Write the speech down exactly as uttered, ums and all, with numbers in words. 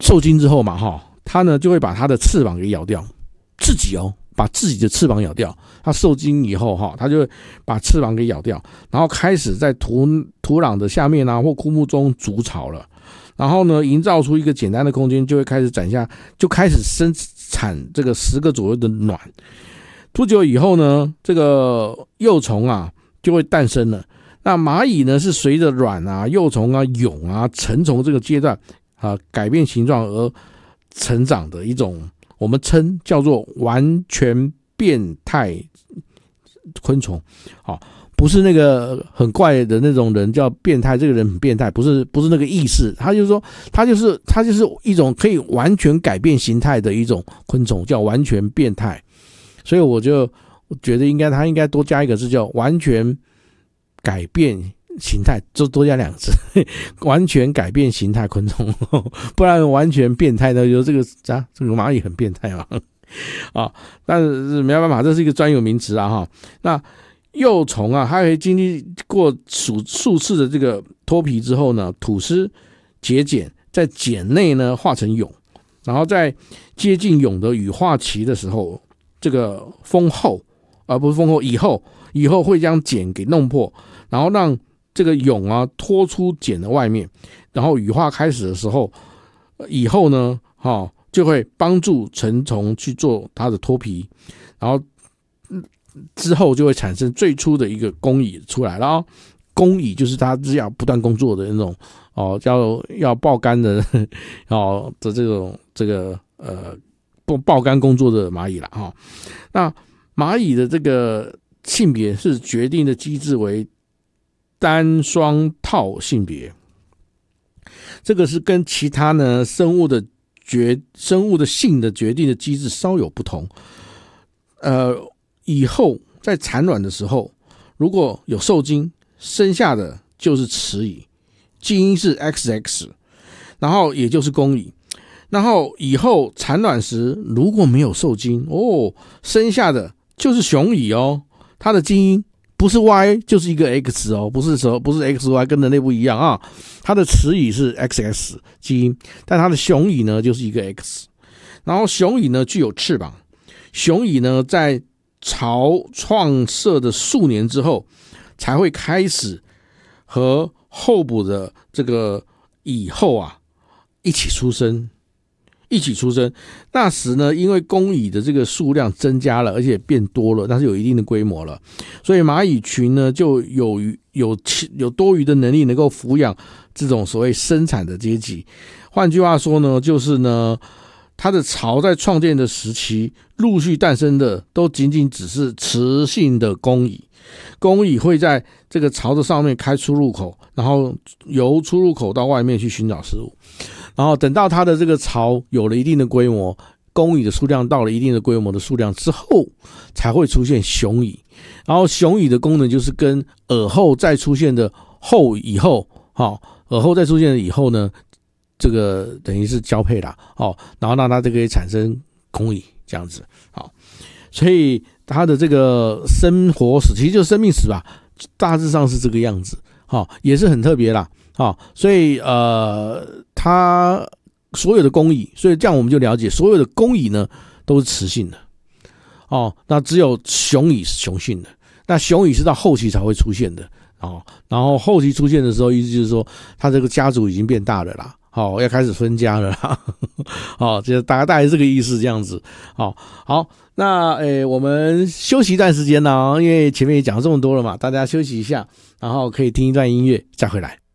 受精之后嘛哈，它呢就会把它的翅膀给咬掉，自己哦把自己的翅膀咬掉。它受精以后哈，它就会把翅膀给咬掉，然后开始在土土壤的下面啊或枯木中筑巢了。然后呢，营造出一个简单的空间，就会开始展下，就开始生产这个十个左右的卵。不久以后呢，这个幼虫啊就会诞生了。那蚂蚁呢是随着卵啊、幼虫啊、蛹啊、成虫这个阶段啊改变形状而成长的一种，我们称叫做完全变态昆虫。好。不是那个很怪的那种人叫变态，这个人很变态，不是不是那个意思，他就是说，他就是他就是一种可以完全改变形态的一种昆虫，叫完全变态。所以我就觉得应该他应该多加一个字叫完全改变形态，就多加两个字，完全改变形态昆虫，不然完全变态呢，就这个啊，这个蚂蚁很变态嘛，啊，但是没办法，这是一个专有名词啊哈，那。幼虫啊，它可以经历过数数次的这个脱皮之后呢，吐丝结茧，在茧内呢化成蛹，然后在接近蛹的羽化期的时候，这个蜂后而、啊、不是蜂后以后以后会将茧给弄破，然后让这个蛹啊拖出茧的外面，然后羽化开始的时候，以后呢，哈、哦、就会帮助成虫去做它的脱皮，然后。之后就会产生最初的一个工蚁出来了、哦，工蚁就是它是要不断工作的那种哦，要要爆肝的哦的这种这个呃爆爆肝工作的蚂蚁了哈、哦。那蚂蚁的这个性别是决定的机制为单双套性别，这个是跟其他呢生物的决生物的性的决定的机制稍有不同，呃。以后在产卵的时候，如果有受精，生下的就是雌蚁，基因是 X X， 然后也就是公蚁。然后以后产卵时如果没有受精哦，生下的就是雄蚁哦，它的基因不是 Y 就是一个 X 哦，不是说不是 X Y 跟人类不一样啊，它的雌蚁是 X X 基因，但它的雄蚁呢就是一个 X。然后雄蚁呢具有翅膀，雄蚁呢在巢创设的数年之后，才会开始和候补的这个蚁后啊一起出生，一起出生。那时呢，因为工蚁的这个数量增加了，而且变多了，但是有一定的规模了，所以蚂蚁群呢就有有有多余的能力，能够抚养这种所谓生产的阶级。换句话说呢，就是呢。它的巢在创建的时期陆续诞生的都仅仅只是雌性的工蚁，工蚁会在这个巢的上面开出入口，然后由出入口到外面去寻找食物，然后等到它的这个巢有了一定的规模，工蚁的数量到了一定的规模的数量之后，才会出现雄蚁，然后雄蚁的功能就是跟耳后再出现的后以后，好，耳后再出现的以后呢。这个等于是交配啦，哦，然后让它这个产生工蚁这样子，好，所以它的这个生活史其实就是生命史吧，大致上是这个样子，好，也是很特别啦，好，所以呃，它所有的工蚁，所以这样我们就了解，所有的工蚁呢都是雌性的，哦，那只有雄蚁是雄性的，那雄蚁是到后期才会出现的，哦，然后后期出现的时候，意思就是说，它这个家族已经变大了啦。好、哦，要开始分家了啦。好、哦，就大概大概这个意思，这样子。好，好，那诶，我们休息一段时间呢，因为前面也讲了这么多了嘛，大家休息一下，然后可以听一段音乐，再回来。